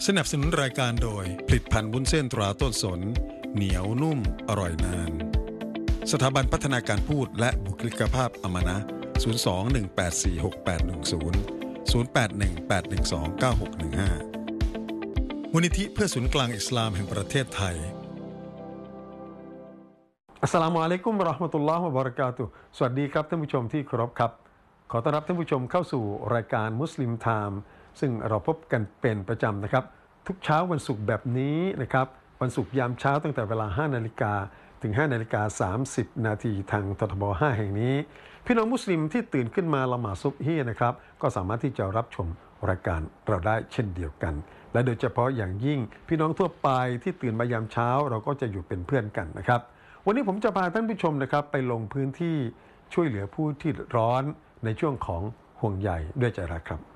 สนับสนุนรายการโดยผลิตภัณฑ์วุ้นเส้นตราต้นสนเหนียวนุ่มอร่อยนานสถาบันพัฒนาการพูดและบุคลิกภาพอมนะ02-1846810 0818129615มูลนิธิเพื่อศูนย์กลางอิสลามแห่งประเทศไทยอัสสลามุอะลัยกุมวะเราะห์มะตุลลอฮ์วะบะเราะกาตุฮ์สวัสดีครับท่านผู้ชมที่เคารพครับขอต้อนรับท่านผู้ชมเข้าสู่รายการมุสลิมไทม์ซึ่งเราพบกันเป็นประจำนะครับทุกเช้าวันศุกร์แบบนี้นะครับวันศุกร์ยามเช้าตั้งแต่เวลา 5 นาฬิกาถึง 5 นาฬิกา 30 นาทีทางททบ 5 แห่งนี้พี่น้องมุสลิมที่ตื่นขึ้นมาละหมาดซุบฮีนะครับก็สามารถที่จะรับชมรายการเราได้เช่นเดียวกันและโดยเฉพาะอย่างยิ่งพี่น้องทั่วไปที่ตื่นมายามเช้าเราก็จะอยู่เป็นเพื่อนกันนะครับวันนี้ผมจะพาท่านผู้ชมนะครับไปลงพื้นที่ช่วยเหลือผู้ที่ร้อนในช่วงของห่วงใยด้วยใจรักครับ